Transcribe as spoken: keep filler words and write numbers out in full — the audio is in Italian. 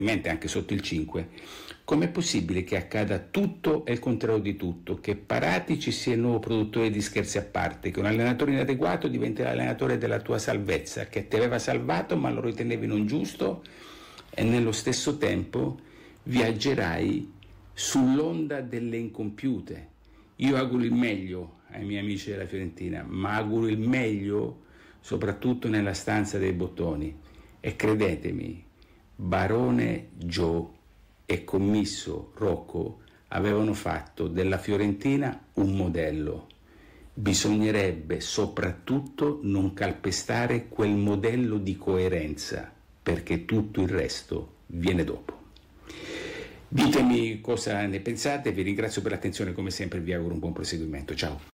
anche sotto il cinque, com'è possibile che accada tutto e il contrario di tutto, che Paratici sia il nuovo produttore di Scherzi a parte, che un allenatore inadeguato diventi l'allenatore della tua salvezza, che ti aveva salvato ma lo ritenevi non giusto, e nello stesso tempo viaggerai sull'onda delle incompiute. Io auguro il meglio ai miei amici della Fiorentina, ma auguro il meglio soprattutto nella stanza dei bottoni, e credetemi, Barone Joe e commisso Rocco avevano fatto della Fiorentina un modello. Bisognerebbe soprattutto non calpestare quel modello di coerenza, perché tutto il resto viene dopo. Ditemi cosa ne pensate, vi ringrazio per l'attenzione, come sempre vi auguro un buon proseguimento. Ciao.